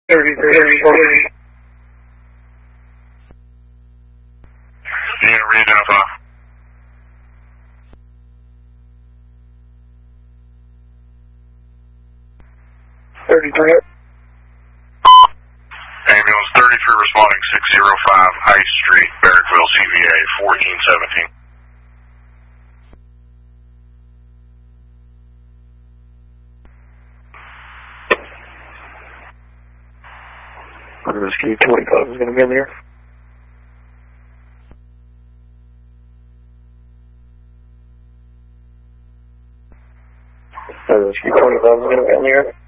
33. Yeah, re-identify. Ambulance 33 responding 605 High Street, Barrackville, CVA 1417. Rescue 25 is going to be in there. Rescue 25 is going to be in there.